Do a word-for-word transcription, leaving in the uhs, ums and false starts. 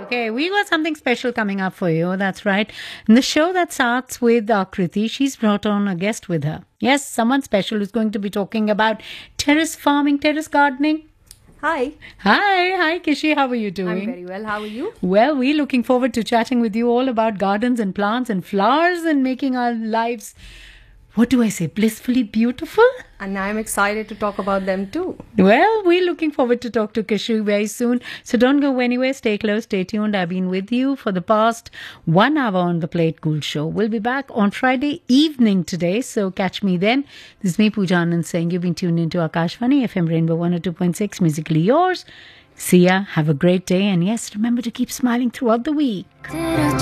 Okay, we got something special coming up for you. That's right. And the show that starts with uh, Kriti, she's brought on a guest with her. Yes, someone special who's going to be talking about terrace farming, terrace gardening. Hi. Hi, hi Kishi, how are you doing? I'm very well. How are you? Well, we're looking forward to chatting with you all about gardens and plants and flowers and making our lives, what do I say, blissfully beautiful? And I'm excited to talk about them too. Well, we're looking forward to talk to Kishi very soon. So don't go anywhere. Stay close, stay tuned. I've been with you for the past one hour on the Plate Cool Show. We'll be back on Friday evening today, so catch me then. This is me, Pooja Anand, saying you've been tuned into Akashvani, F M Rainbow one oh two point six, musically yours. See ya. Have a great day. And yes, remember to keep smiling throughout the week.